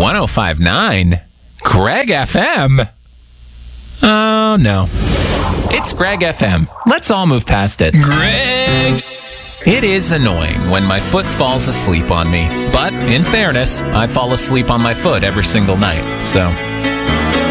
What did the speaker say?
1059? Greg FM? Oh, no. It's Greg FM. Let's all move past it. Greg! It is annoying when my foot falls asleep on me. But, in fairness, I fall asleep on my foot every single night. So,